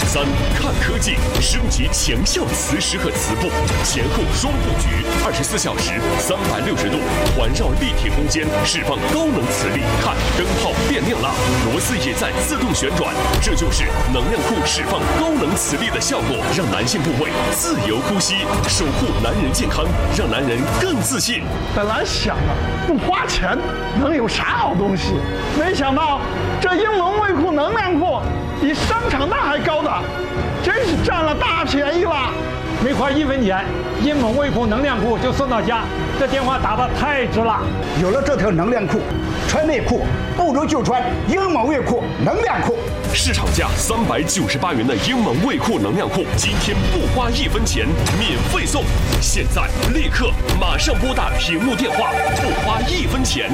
3. 看科技，升级强效磁石和磁布，前后双布局，24小时360度环绕立体空间，释放高能磁力。看，灯泡变亮了，螺丝也在自动旋转，这就是能量库释放高能磁力的效果，让男性部位自由呼吸，守护男人健康，让男人更自信。 本来想啊，不花钱能有啥好东西，没想到这英蒙卫库能量库比商场那还高档，真是占了大便宜了。 没花1分钱，英蒙卫库能量库就送到家，这电话打得太值了。 有了这条能量库，穿内裤不如就穿英蒙卫库能量库。 市场价398元的英蒙卫库能量库，今天不花1分钱，免费送！现在立刻马上拨打屏幕电话，不花1分钱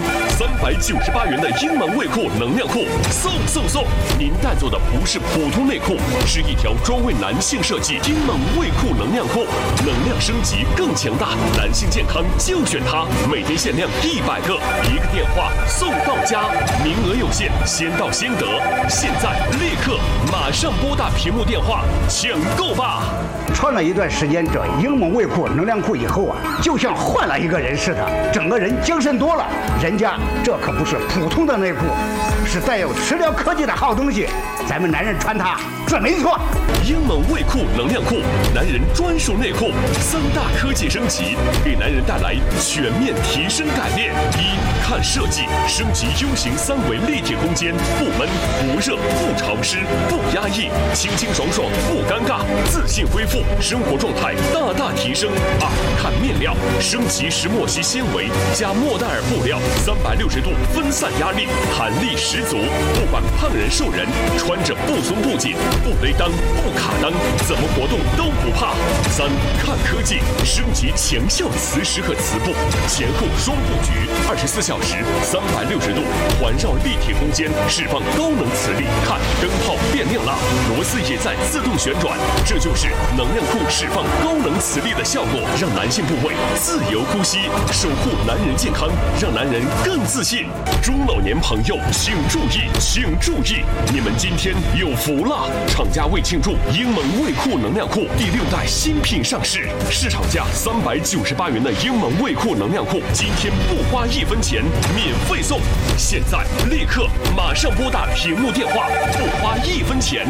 ，398元的英蒙卫库能量库送！您带走的不是普通内裤，是一条专为男性设计英蒙卫库能量库，能量升级更强大，男性健康就选它，每天限量100个，1个电话送到家，名额有限，先到先得，现在立刻马上拨打屏幕电话抢购吧！ 穿了一段时间这英蒙卫库能量库以后啊，就像换了一个人似的，整个人精神多了。人家这可不是普通的内裤，是带有磁疗科技的好东西，咱们男人穿它准没错。 英蒙卫库能量库，男人专属内裤，3大科技升级，给男人带来全面提升改变。1. 看设计，升级 U 型3维立体空间，不闷、不热、不潮湿、不压抑，清清爽爽，不尴尬，自信恢复，生活状态大大提升。2. 看面料，升级石墨烯纤维加莫代尔布料，360度分散压力，弹力十足，不管胖人瘦人，穿着不松不紧，不勒裆不卡裆，怎么活动都不怕。3. 看科技，升级强效磁石和磁布，前后双布局，24小时360度环绕立体空间，释放高能磁力。看，灯泡变亮了，螺丝也在自动旋转，这就是能量库释放高能磁力的效果，让男性部位自由呼吸，守护男人健康，让男人更自信。中老年朋友请注意，你们今天有福了！厂家为庆祝英蒙卫库能量库第6代新品上市，市场价398元的英蒙卫库能量库，今天不花1分钱，免费送！现在立刻马上拨打屏幕电话，不花1分钱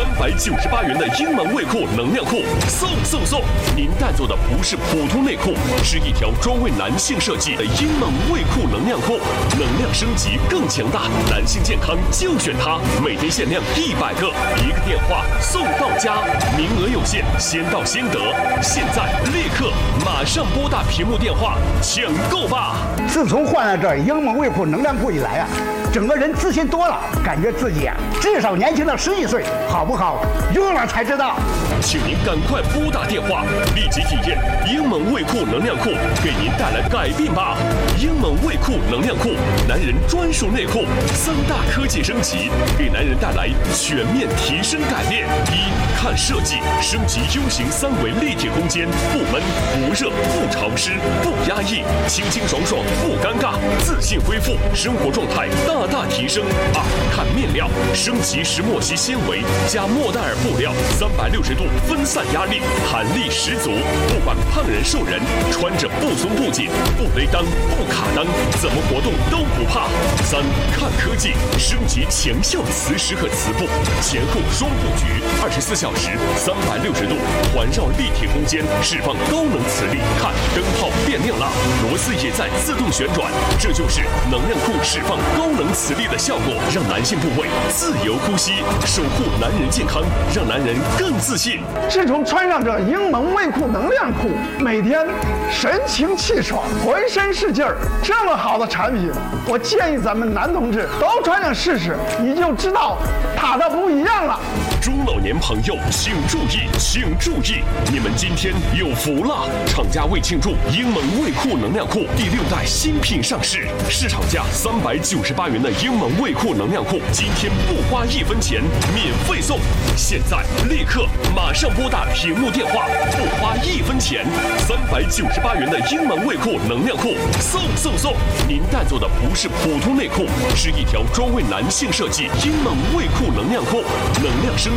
，398元的英蒙卫库能量库送！您带走的不是普通内裤，是一条专为男性设计的英蒙卫库能量库，能量升级更强大，男性健康就选它，每天限量100个，1个电话送到家，名额有限，先到先得，现在立刻马上拨打屏幕电话抢购吧！ 自从换了这英蒙卫库能量库以来啊，整个人自信多了，感觉自己啊至少年轻了11岁，好不好？用了才知道。 请您赶快拨打电话，立即体验英蒙卫库能量库给您带来改变吧！英蒙卫库能量库，男人专属内裤，3大科技升级，给男人带来全面提升改变。1. 看设计，升级 U 型3维立体空间，不闷、不热、不潮湿、不压抑，清清爽爽，不尴尬，自信恢复，生活状态大大提升。2. 看面料，升级石墨烯纤维加莫代尔布料，360度分散压力，弹力十足，不管胖人瘦人，穿着不松不紧，不勒裆不卡裆，怎么活动都不怕。3. 看科技，升级强效磁石和磁布，前后双布局，24小时360度环绕立体空间，释放高能磁力。看，灯泡变亮了，螺丝也在自动旋转，这就是能量库释放高能磁力的效果，让男性部位自由呼吸，守护男人健康，让男人更自信。 自从穿上这英蒙卫库能量裤，每天神清气爽，浑身是劲儿。这么好的产品，我建议咱们男同志都穿上试试，你就知道它的不一样了。 中老年朋友请注意，你们今天有福了！厂家为庆祝英蒙卫库能量库第6代新品上市，市场价398元的英蒙卫库能量库，今天不花1分钱，免费送！现在立刻马上拨打屏幕电话，不花1分钱，398元的英蒙卫库能量库送！您带走的不是普通内裤，是一条专为男性设计英蒙卫库能量库，能量升